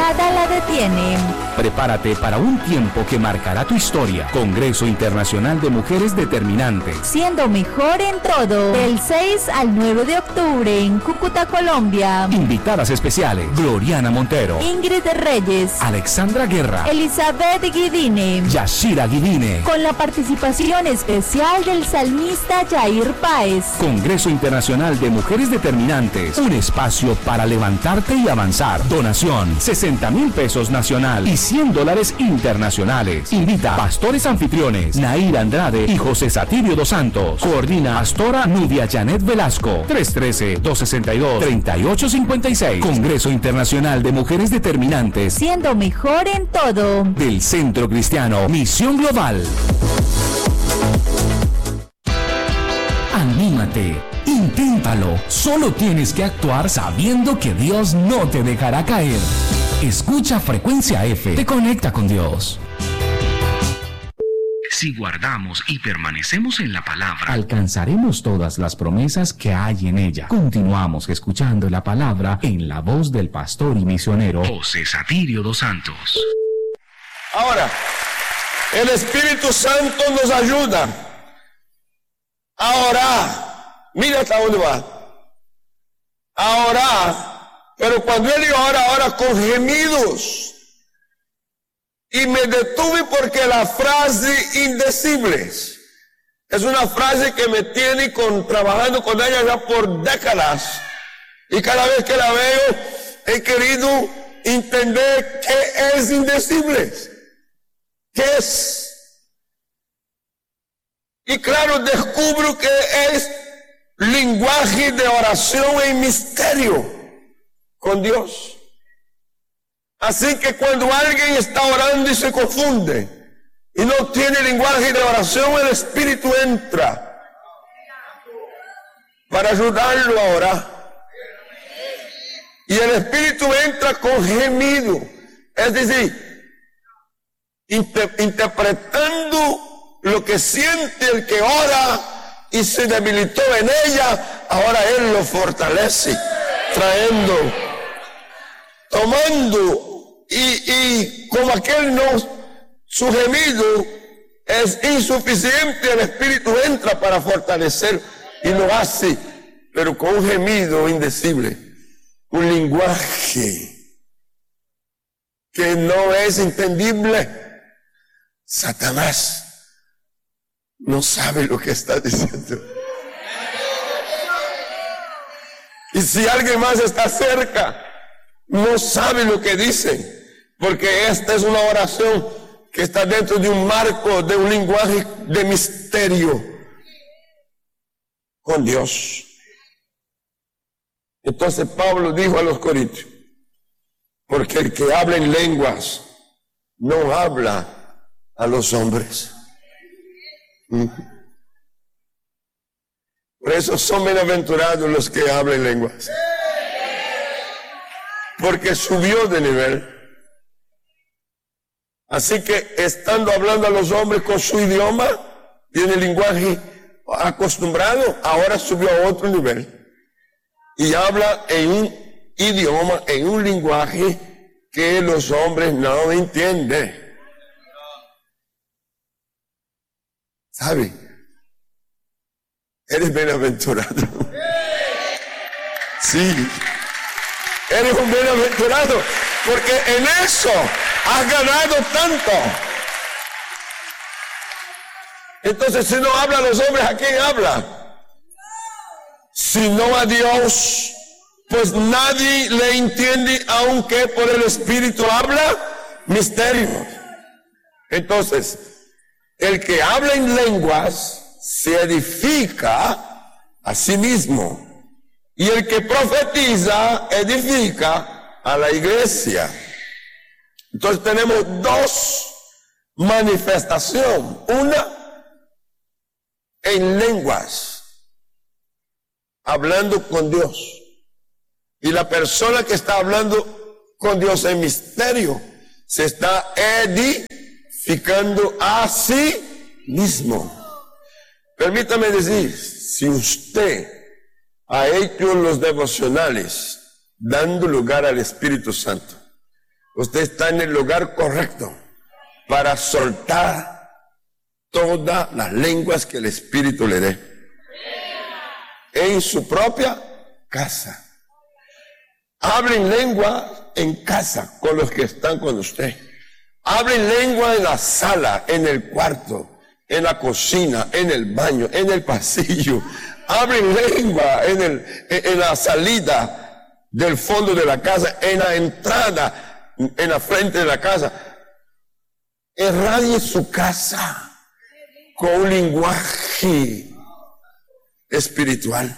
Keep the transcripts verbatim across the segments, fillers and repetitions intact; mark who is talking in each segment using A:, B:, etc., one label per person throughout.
A: nada la detiene.
B: Prepárate para un tiempo que marcará tu historia. Congreso Internacional de Mujeres Determinantes.
A: Siendo mejor en todo. Del seis al nueve de octubre en Cúcuta, Colombia.
B: Invitadas especiales: Gloriana Montero,
A: Ingrid Reyes,
B: Alexandra Guerra,
A: Elizabeth Guidine,
B: Yashira Guidine.
A: Con la participación especial del salmista Jair Páez.
B: Congreso Internacional de Mujeres Determinantes. Un espacio para levantarte y avanzar. Donación: sesenta mil pesos nacional y cien dólares internacionales. Invita pastores anfitriones Nair Andrade y José Satirio dos Santos. Coordina Pastora Nubia Janet Velasco. tres uno tres, dos seis dos, tres ocho cinco seis. Congreso Internacional de Mujeres Determinantes.
A: Siendo mejor en todo.
B: Del Centro Cristiano Misión Global. Anímate, inténtalo. Solo tienes que actuar sabiendo que Dios no te dejará caer. Escucha Frecuencia F, te conecta con Dios. Si guardamos y permanecemos en la palabra, alcanzaremos todas las promesas que hay en ella. Continuamos escuchando la palabra en la voz del pastor y misionero José Satirio dos Santos.
C: Ahora, el Espíritu Santo nos ayuda a orar. Mira hasta dónde va. A orar. Pero cuando él ora, ora con gemidos. Y me detuve porque la frase indecibles es una frase que me tiene con, trabajando con ella ya por décadas. Y cada vez que la veo, he querido entender qué es indecibles. ¿Qué es? Y claro, descubro que es lenguaje de oración en misterio con Dios. Así que cuando alguien está orando y se confunde y no tiene lenguaje de oración, el Espíritu entra para ayudarlo a orar. Y el Espíritu entra con gemido, es decir, inter- interpretando lo que siente el que ora y se debilitó en ella. Ahora Él lo fortalece, trayendo, tomando, y, y como aquel no, su gemido es insuficiente, el Espíritu entra para fortalecer y lo hace, pero con un gemido indecible, un lenguaje que no es entendible. Satanás no sabe lo que está diciendo. Y si alguien más está cerca, no sabe lo que dice, porque esta es una oración que está dentro de un marco, de un lenguaje de misterio con Dios. Entonces Pablo dijo a los corintios: porque el que habla en lenguas no habla a los hombres. Por eso son bienaventurados los que hablan lenguas, porque subió de nivel. Así que estando hablando a los hombres con su idioma y en el lenguaje acostumbrado, ahora subió a otro nivel y habla en un idioma, en un lenguaje que los hombres no entienden. ¿Sabe? Eres bienaventurado. Sí. Eres un bienaventurado, porque en eso has ganado tanto. Entonces, si no habla a los hombres, ¿a quién habla? Si no a Dios, pues nadie le entiende, aunque por el Espíritu habla misterios. Entonces, el que habla en lenguas se edifica a sí mismo. Y el que profetiza edifica a la iglesia. Entonces tenemos dos manifestaciones. Una en lenguas, hablando con Dios. Y la persona que está hablando con Dios en misterio se está edificando a sí mismo. Permítame decir, si usted ha hecho los devocionales dando lugar al Espíritu Santo, usted está en el lugar correcto para soltar todas las lenguas que el Espíritu le dé. En su propia casa. Hablen lengua en casa con los que están con usted. Hablen lengua en la sala, en el cuarto, en la cocina, en el baño, en el pasillo. Hablen lengua en, el, en la salida del fondo de la casa, en la entrada, en la frente de la casa. Irradie su casa con un lenguaje espiritual.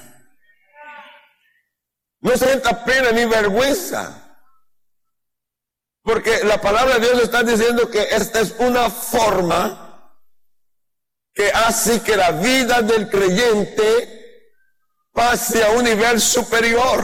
C: No sienta pena ni vergüenza. Porque la palabra de Dios está diciendo que esta es una forma que hace que la vida del creyente pase a un nivel superior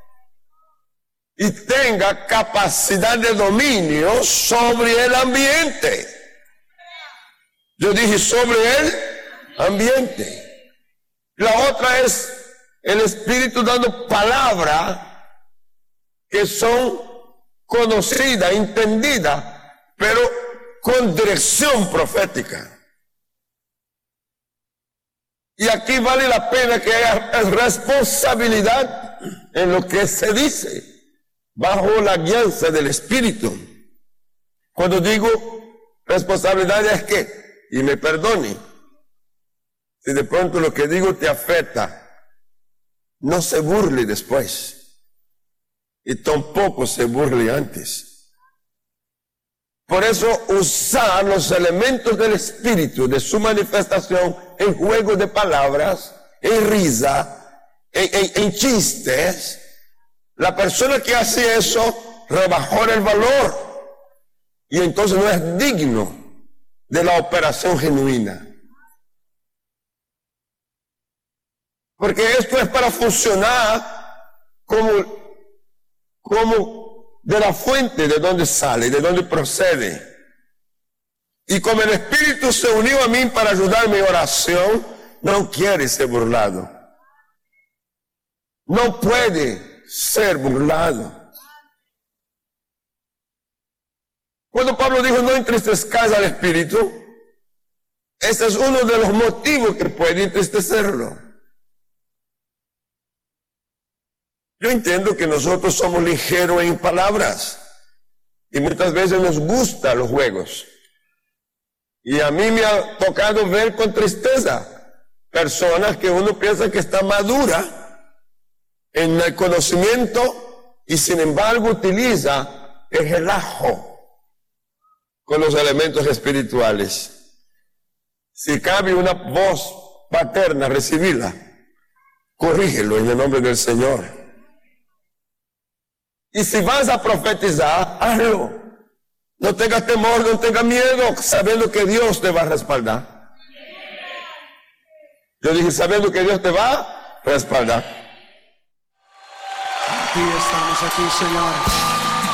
C: y tenga capacidad de dominio sobre el ambiente. Yo dije sobre el ambiente. La otra es el Espíritu dando palabras que son conocida, entendida, pero con dirección profética. Y aquí vale la pena que haya responsabilidad en lo que se dice, bajo la guianza del Espíritu. Cuando digo responsabilidad es que, y me perdone, si de pronto lo que digo te afecta, no se burle después. Y tampoco se burle antes. Por eso usar los elementos del Espíritu, de su manifestación, en juego de palabras, en risa, en, en, en chistes. La persona que hace eso rebajó el valor. Y entonces no es digno de la operación genuina. Porque esto es para funcionar como como de la fuente de donde sale, de donde procede. Y como el Espíritu se unió a mí para ayudarme en oración, no quiere ser burlado. No puede ser burlado. Cuando Pablo dijo no entristezcáis al Espíritu, ese es uno de los motivos que puede entristecerlo. Yo entiendo que nosotros somos ligeros en palabras y muchas veces nos gustan los juegos. Y a mí me ha tocado ver con tristeza personas que uno piensa que está madura en el conocimiento y sin embargo utiliza el relajo con los elementos espirituales. Si cabe una voz paterna, recibirla, corrígelo en el nombre del Señor. Y si vas a profetizar, hazlo. No tengas temor, no tengas miedo, sabiendo que Dios te va a respaldar. Yo dije, sabiendo que Dios te va a respaldar.
D: Aquí estamos, aquí, Señor.